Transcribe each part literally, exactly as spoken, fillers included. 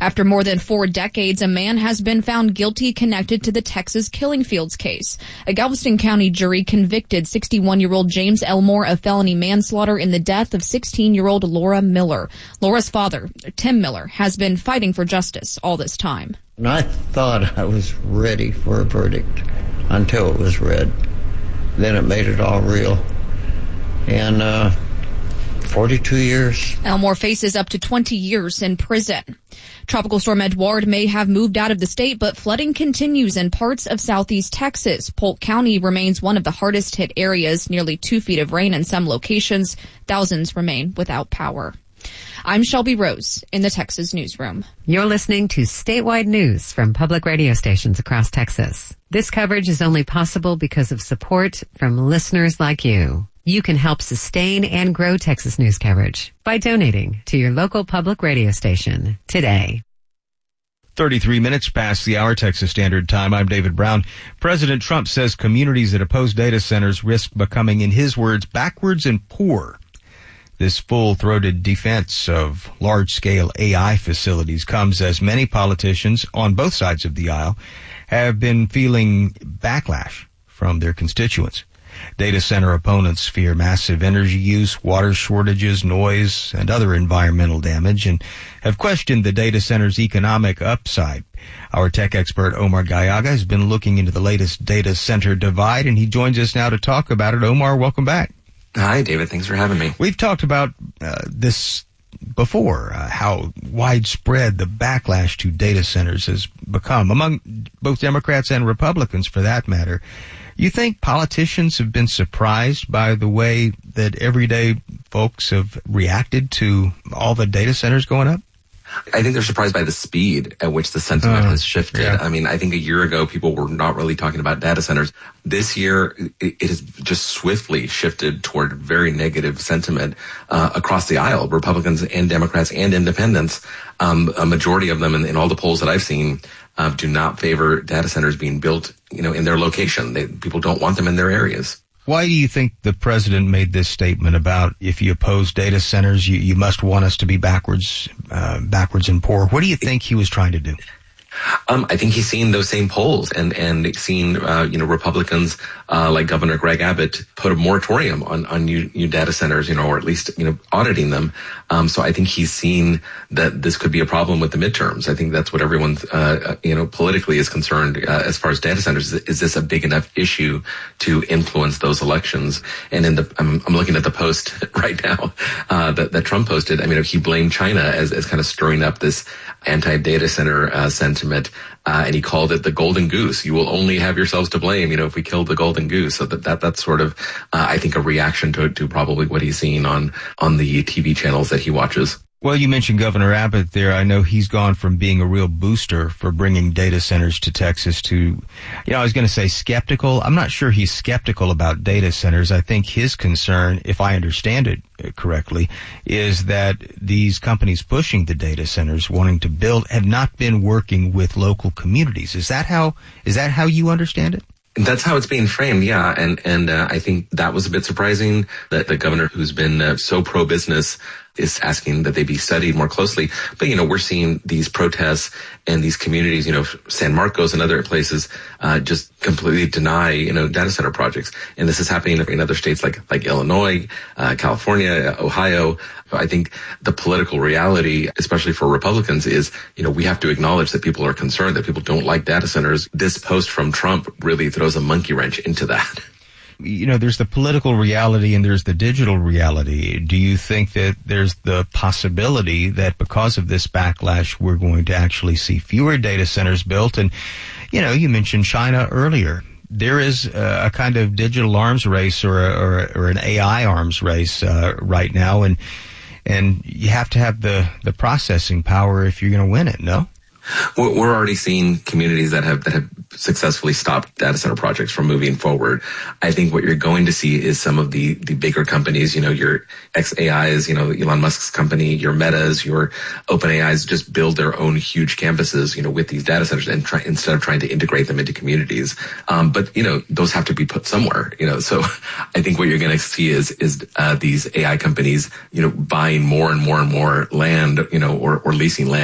After more than four decades, a man has been found guilty connected to the Texas Killing Fields case. A Galveston County jury convicted sixty-one-year-old James Elmore of felony manslaughter in the death of sixteen-year-old Laura Miller. Laura's father, Tim Miller, has been fighting for justice all this time. And I thought I was ready for a verdict until it was read. Then it made it all real. And, uh, forty-two years. Elmore faces up to twenty years in prison. Tropical storm Edouard may have moved out of the state, but flooding continues in parts of southeast Texas. Polk County remains one of the hardest hit areas, nearly two feet of rain in some locations. Thousands remain without power. I'm Shelby Rose in the Texas Newsroom. You're listening to statewide news from public radio stations across Texas. This coverage is only possible because of support from listeners like you. You can help sustain and grow Texas news coverage by donating to your local public radio station today. thirty-three minutes past the hour, Texas Standard Time. I'm David Brown. President Trump says communities that oppose data centers risk becoming, in his words, backwards and poor. This full-throated defense of large-scale A I facilities comes as many politicians on both sides of the aisle have been feeling backlash from their constituents. Data center opponents fear massive energy use, water shortages, noise, and other environmental damage, and have questioned the data center's economic upside. Our tech expert Omar Gallaga has been looking into the latest data center divide, and he joins us now to talk about it. Omar, welcome back. Hi, David. Thanks for having me. We've talked about uh, this before, uh, how widespread the backlash to data centers has become among both Democrats and Republicans, for that matter. You think politicians have been surprised by the way that everyday folks have reacted to all the data centers going up? I think they're surprised by the speed at which the sentiment uh, has shifted. Yeah. I mean, I think a year ago, people were not really talking about data centers. This year, it, it has just swiftly shifted toward very negative sentiment uh, across the aisle, Republicans and Democrats and independents. Um, a majority of them in, in all the polls that I've seen uh, do not favor data centers being built, you know, in their location. They, people don't want them in their areas. Why do you think the president made this statement about if you oppose data centers, you, you must want us to be backwards, uh, backwards and poor? What do you think he was trying to do? Um, I think he's seen those same polls and, and seen, uh, you know, Republicans, uh, like Governor Greg Abbott put a moratorium on, on new, new data centers, you know, or at least, you know, auditing them. Um, so I think he's seen that this could be a problem with the midterms. I think that's what everyone, uh, you know, politically is concerned, uh, as far as data centers. Is this a big enough issue to influence those elections? And in the, I'm, I'm looking at the post right now, uh, that, that Trump posted. I mean, he blamed China as, as kind of stirring up this anti-data center, uh, sentiment. Uh, and he called it the golden goose. You will only have yourselves to blame, you know, if we killed the golden goose. So that, that that's sort of, uh, I think, a reaction to, to probably what he's seeing on, on the T V channels that he watches. Well, you mentioned Governor Abbott there. I know he's gone from being a real booster for bringing data centers to Texas to, you know, I was going to say skeptical. I'm not sure he's skeptical about data centers. I think his concern, if I understand it correctly, is that these companies pushing the data centers, wanting to build, have not been working with local communities. Is that how, is that how you understand it? That's how it's being framed, yeah. And, and, uh, I think that was a bit surprising that the governor, who's been uh, so pro-business, is asking that they be studied more closely. But, you know, we're seeing these protests and these communities, you know, San Marcos and other places, uh, just completely deny, you know, data center projects. And this is happening in other states like, like Illinois, uh, California, Ohio. I think the political reality, especially for Republicans, is, you know, we have to acknowledge that people are concerned, that people don't like data centers. This post from Trump really throws a monkey wrench into that. You know, there's the political reality and there's the digital reality. Do you think that there's the possibility that because of this backlash, we're going to actually see fewer data centers built? And, you know, you mentioned China earlier. There is a, a kind of digital arms race or, a, or, a, or an A I arms race uh, right now. And and you have to have the, the processing power if you're going to win it, no? We're already seeing communities that have that have successfully stopped data center projects from moving forward. I think what you're going to see is some of the the bigger companies, you know, your X A Is, you know, Elon Musk's company, your Metas, your OpenAIs, just build their own huge campuses, you know, with these data centers and try instead of trying to integrate them into communities. Um, but you know, those have to be put somewhere, you know. So I think what you're going to see is is uh, these A I companies, you know, buying more and more and more land, you know, or or leasing land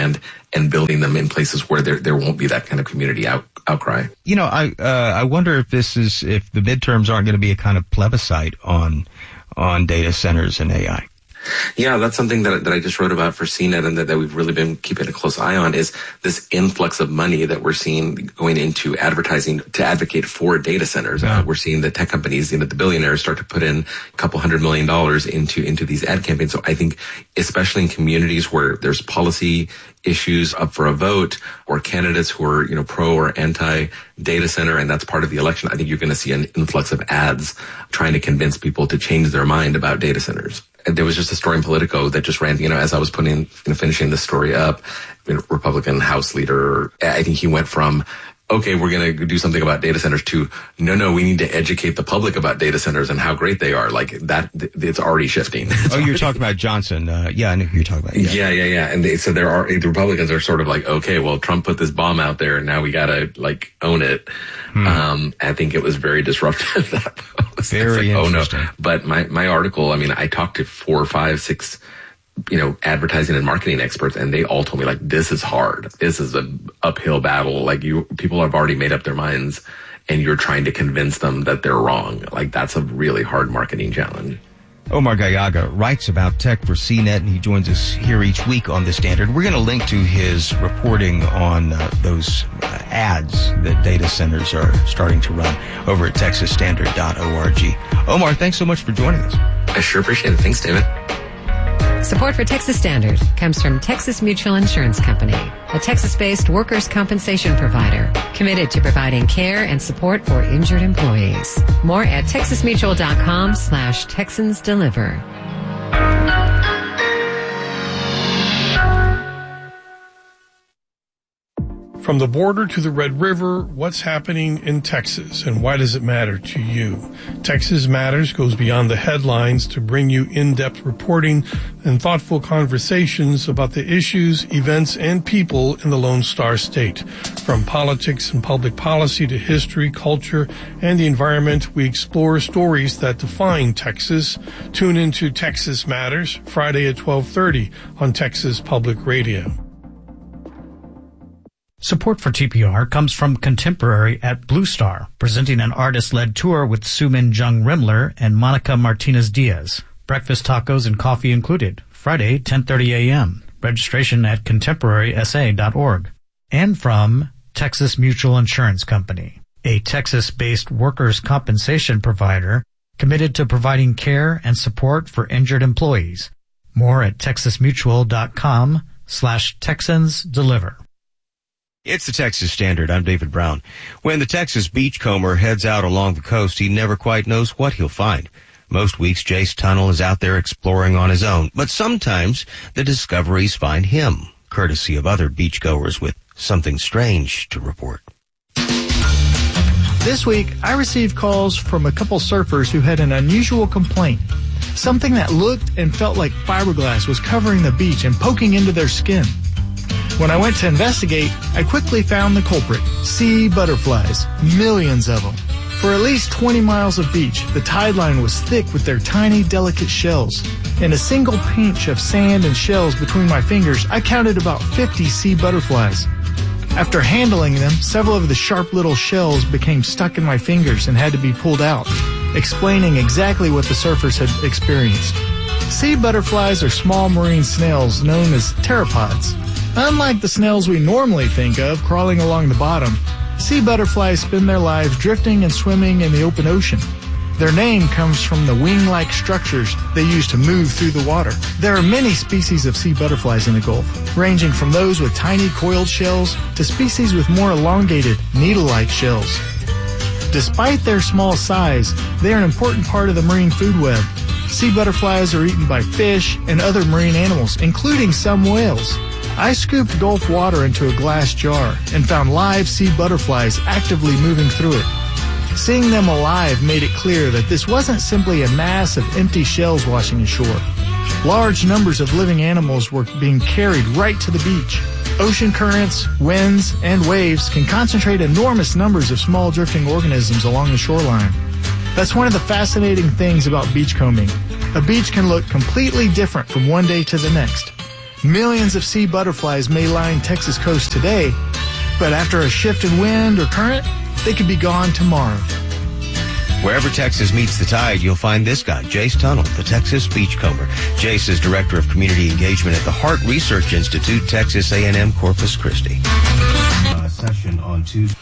and building them in places where there there won't be that kind of community out, outcry. You know, I uh, I wonder if this is if the midterms aren't going to be a kind of plebiscite on on data centers and A I. Yeah, that's something that that I just wrote about for C net and that, that we've really been keeping a close eye on is this influx of money that we're seeing going into advertising to advocate for data centers. Yeah. Uh, we're seeing the tech companies, you know, the billionaires start to put in a couple hundred million dollars into into these ad campaigns. So I think, especially in communities where there's policy issues up for a vote or candidates who are, you know, pro or anti data center, and that's part of the election, I think you're going to see an influx of ads trying to convince people to change their mind about data centers. And there was just a story in Politico that just ran, you know, as I was putting, you know, finishing this story up, you know, Republican House leader, I think he went from, okay, we're going to do something about data centers to, no, no, we need to educate the public about data centers and how great they are. Like that, it's already shifting. It's oh, you're talking about Johnson. Uh, yeah, I know who you're talking about. Yeah, yeah, yeah. yeah. And they, so there are, the Republicans are sort of like, okay, well, Trump put this bomb out there and now we got to like own it. Hmm. Um, I think it was very disruptive. That post. Very like, interesting. Oh no. But my, my article, I mean, I talked to four, five, six, you know, advertising and marketing experts, and they all told me, like, this is hard. This is an uphill battle. Like, you, people have already made up their minds, and you're trying to convince them that they're wrong. Like, that's a really hard marketing challenge. Omar Gallaga writes about tech for C net, and he joins us here each week on The Standard. We're going to link to his reporting on uh, those uh, ads that data centers are starting to run over at texas standard dot org. Omar, thanks so much for joining us. I sure appreciate it. Thanks, David. Support for Texas Standard comes from Texas Mutual Insurance Company, a Texas-based workers' compensation provider committed to providing care and support for injured employees. More at texas mutual dot com slash Texans Deliver. From the border to the Red River, what's happening in Texas and why does it matter to you? Texas Matters goes beyond the headlines to bring you in-depth reporting and thoughtful conversations about the issues, events, and people in the Lone Star State. From politics and public policy to history, culture, and the environment, we explore stories that define Texas. Tune into Texas Matters, Friday at twelve thirty on Texas Public Radio. Support for T P R comes from Contemporary at Blue Star, presenting an artist-led tour with Sumin Jung Rimler and Monica Martinez-Diaz. Breakfast, tacos, and coffee included. Friday, ten thirty a.m. Registration at contemporary s a dot org. And from Texas Mutual Insurance Company, a Texas-based workers' compensation provider committed to providing care and support for injured employees. More at texas mutual dot com slash Texans Deliver. It's the Texas Standard. I'm David Brown. When the Texas beachcomber heads out along the coast, he never quite knows what he'll find. Most weeks, Jace Tunnel is out there exploring on his own, but sometimes the discoveries find him, courtesy of other beachgoers with something strange to report. This week, I received calls from a couple surfers who had an unusual complaint. Something that looked and felt like fiberglass was covering the beach and poking into their skin. When I went to investigate, I quickly found the culprit, sea butterflies, millions of them. For at least twenty miles of beach, the tide line was thick with their tiny, delicate shells. In a single pinch of sand and shells between my fingers, I counted about fifty sea butterflies. After handling them, several of the sharp little shells became stuck in my fingers and had to be pulled out, explaining exactly what the surfers had experienced. Sea butterflies are small marine snails known as pteropods. Unlike the snails we normally think of crawling along the bottom, sea butterflies spend their lives drifting and swimming in the open ocean. Their name comes from the wing-like structures they use to move through the water. There are many species of sea butterflies in the Gulf, ranging from those with tiny coiled shells to species with more elongated, needle-like shells. Despite their small size, they are an important part of the marine food web. Sea butterflies are eaten by fish and other marine animals, including some whales. I scooped Gulf water into a glass jar and found live sea butterflies actively moving through it. Seeing them alive made it clear that this wasn't simply a mass of empty shells washing ashore. Large numbers of living animals were being carried right to the beach. Ocean currents, winds, and waves can concentrate enormous numbers of small drifting organisms along the shoreline. That's one of the fascinating things about beachcombing. A beach can look completely different from one day to the next. Millions of sea butterflies may line Texas coast today, but after a shift in wind or current, they could be gone tomorrow. Wherever Texas meets the tide, you'll find this guy, Jace Tunnell, the Texas Beachcomber. Jace is Director of Community Engagement at the Hart Research Institute, Texas A and M, Corpus Christi. Uh, session on Tuesday.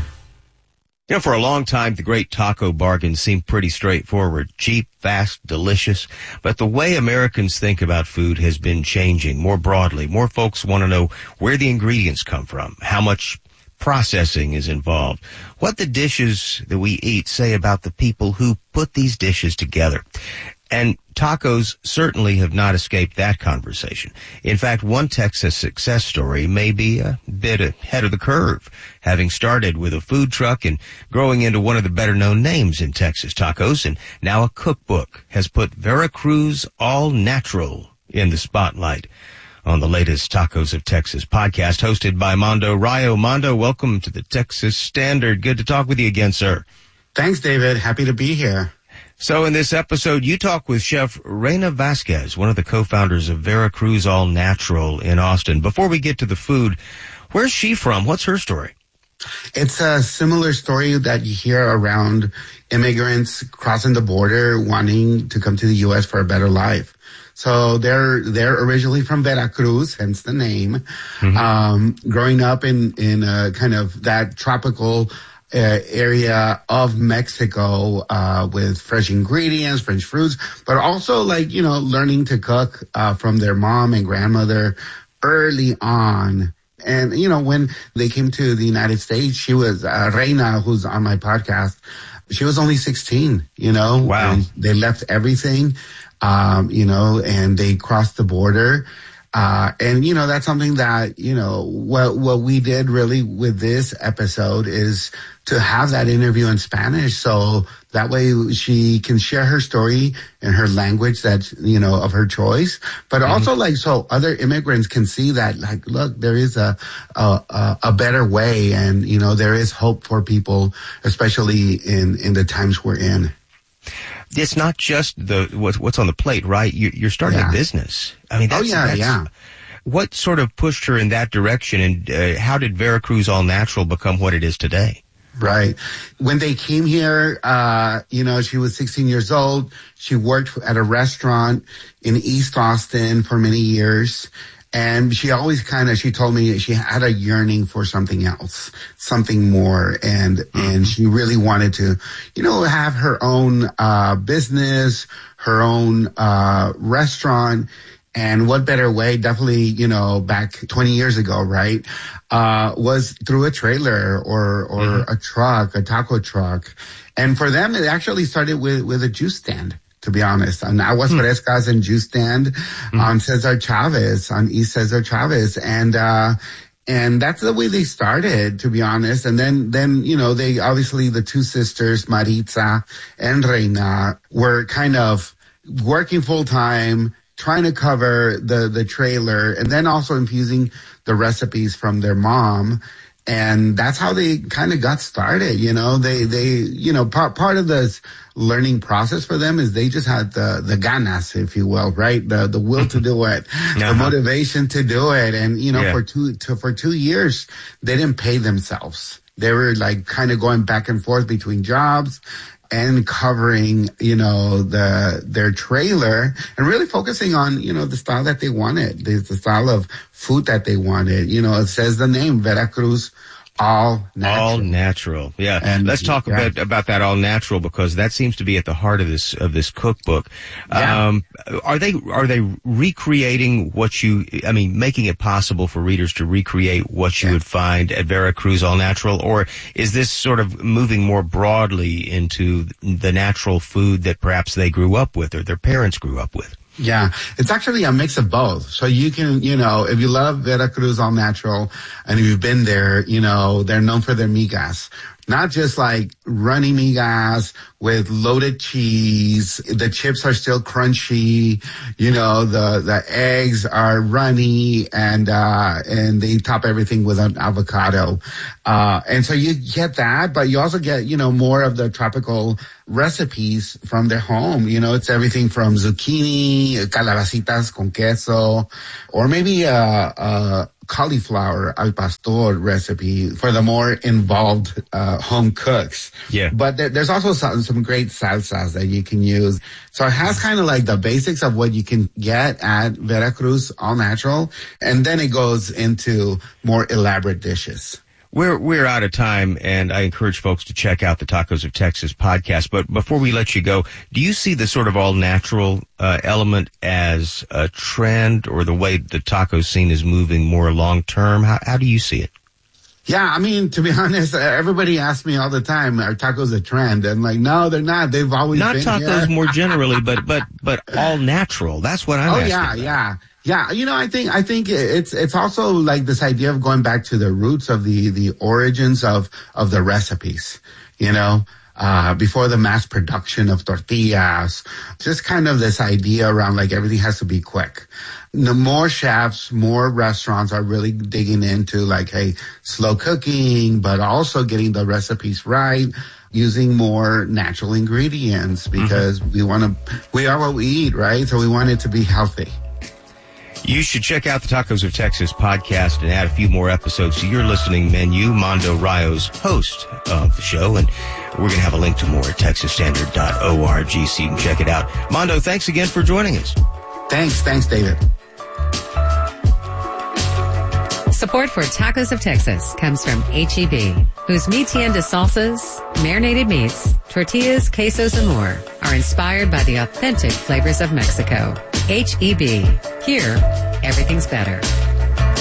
You know, for a long time, the great taco bargain seemed pretty straightforward. Cheap, fast, delicious. But the way Americans think about food has been changing more broadly. More folks want to know where the ingredients come from, how much processing is involved, what the dishes that we eat say about the people who put these dishes together. And tacos certainly have not escaped that conversation. In fact, one Texas success story may be a bit ahead of the curve, having started with a food truck and growing into one of the better-known names in Texas tacos, and now a cookbook has put Veracruz All Natural in the spotlight on the latest Tacos of Texas podcast, hosted by Mondo Rayo. Mondo, welcome to the Texas Standard. Good to talk with you again, sir. Thanks, David. Happy to be here. So in this episode, you talk with Chef Reyna Vasquez, one of the co-founders of Veracruz All Natural in Austin. Before we get to the food, where's she from? What's her story? It's a similar story that you hear around immigrants crossing the border, wanting to come to the U S for a better life. So they're they're originally from Veracruz, hence the name. Mm-hmm. Um, growing up in in a kind of that tropical Uh, area of Mexico, uh, with fresh ingredients, fresh fruits, but also like, you know, learning to cook, uh, from their mom and grandmother early on. And, you know, when they came to the United States, she was, uh, Reyna, who's on my podcast, she was only sixteen, you know. Wow. And they left everything, um, you know, and they crossed the border. Uh, and, you know, that's something that, you know, what, what we did really with this episode is to have that interview in Spanish. So that way she can share her story in her language that's, you know, of her choice. But mm-hmm. also like, so other immigrants can see that, like, look, there is a, a, a better way. And, you know, there is hope for people, especially in, in the times we're in. It's not just the what's, what's on the plate, right? You, you're starting yeah. a business. I mean, that's, oh, yeah, that's, yeah. What sort of pushed her in that direction, and uh, how did Veracruz All Natural become what it is today? Right. When they came here, uh, you know, she was sixteen years old. She worked at a restaurant in East Austin for many years. And she always kind of, she told me she had a yearning for something else, something more. And, mm-hmm. and she really wanted to, you know, have her own, uh, business, her own, uh, restaurant. And what better way, definitely, you know, back twenty years ago, right, uh, was through a trailer or, or mm-hmm. a truck, a taco truck. And for them, it actually started with, with a juice stand, to be honest. On Aguas mm-hmm. Frescas and juice stand mm-hmm. on Cesar Chavez, on East Cesar Chavez. And, uh, and that's the way they started, to be honest. And then, then, you know, they obviously, the two sisters, Maritza and Reyna, were kind of working full time, trying to cover the, the trailer, and then also infusing the recipes from their mom. And that's how they kind of got started. You know, they, they, you know, part, part of this learning process for them is they just had the, the ganas, if you will, right? The, the will to do it, uh-huh. the motivation to do it. And, you know, yeah. for two, to, for two years, they didn't pay themselves. They were like kind of going back and forth between jobs and covering, you know, the, their trailer and really focusing on, you know, the style that they wanted, the, the style of food that they wanted. You know, it says the name, Veracruz All Natural. All Natural. Yeah. And let's talk yeah. a bit about that All Natural, because that seems to be at the heart of this, of this cookbook. Yeah. Um, are they, are they recreating what you, I mean, making it possible for readers to recreate what you yeah. would find at Veracruz All Natural? Or is this sort of moving more broadly into the natural food that perhaps they grew up with or their parents grew up with? Yeah, it's actually a mix of both. So you can, you know, if you love Veracruz All Natural and if you've been there, you know, they're known for their migas. Not just like runny migas with loaded cheese. The chips are still crunchy. You know, the, the eggs are runny and, uh, and they top everything with an avocado. Uh, and so you get that, but you also get, you know, more of the tropical recipes from their home. You know, it's everything from zucchini, calabacitas con queso, or maybe a, a cauliflower al pastor recipe for the more involved uh, home cooks. Yeah. But there, there's also some, some great salsas that you can use. So it has kind of like the basics of what you can get at Veracruz, all natural, and then it goes into more elaborate dishes. We're we're out of time, and I encourage folks to check out the Tacos of Texas podcast. But before we let you go, do you see the sort of all-natural uh, element as a trend, or the way the taco scene is moving more long-term? How, how do you see it? Yeah, I mean, to be honest, everybody asks me all the time, are tacos a trend? And like, no, they're not. They've always not been tacos here. more generally, but but but all natural. That's what I'm oh, asking. Oh yeah, about. yeah. Yeah, you know, I think I think it's it's also like this idea of going back to the roots of the the origins of of the recipes. You know, uh, before the mass production of tortillas, just kind of this idea around like everything has to be quick. The more chefs, more restaurants are really digging into like, hey, slow cooking, but also getting the recipes right, using more natural ingredients because mm-hmm. we want to, we are what we eat, right? So we want it to be healthy. You should check out the Tacos of Texas podcast and add a few more episodes to your listening menu. Mondo Rayo's host of the show, and we're going to have a link to more at texas standard dot org so you can check it out. Mondo, thanks again for joining us. Thanks. Thanks, David. Support for Tacos of Texas comes from H E B, whose Mi Tienda salsas, marinated meats, tortillas, quesos, and more are inspired by the authentic flavors of Mexico. H E B. Here, everything's better.